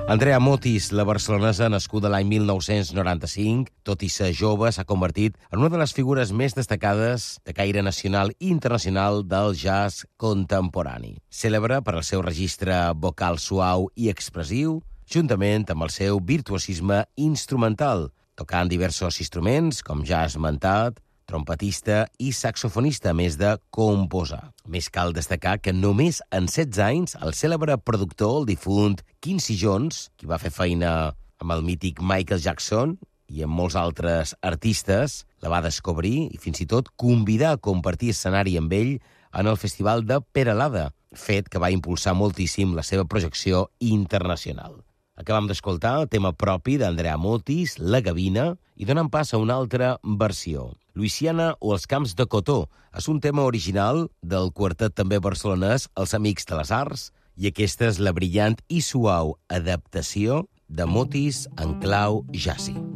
Andrea Motis, la barcelonesa nascuda l'any 1995, tot i ser jove, s'ha convertit en una de les figures més destacades de caire nacional i internacional del jazz contemporani. Cèlebre per al seu registre vocal suau i expressiu, juntament amb el seu virtuosisme instrumental, tocant diversos instruments, com ja esmentat, trompetista i saxofonista, a més de composar. A més, cal destacar que només en 16 anys el cèlebre productor, el difunt Quincy Jones, qui va fer feina amb el mític Michael Jackson i amb molts altres artistes, la va descobrir i fins i tot convidar a compartir escenari amb ell en el Festival de Peralada, fet que va impulsar moltíssim la seva projecció internacional. Acabam d'escoltar el tema propi d'Andrea Motis, La Gavina, i donen pas a una altra versió. Louisiana o els camps de cotó és un tema original del quartet també barcelonès Els Amics de les Arts, i aquesta és la brillant i suau adaptació de Motis en clau jazzy.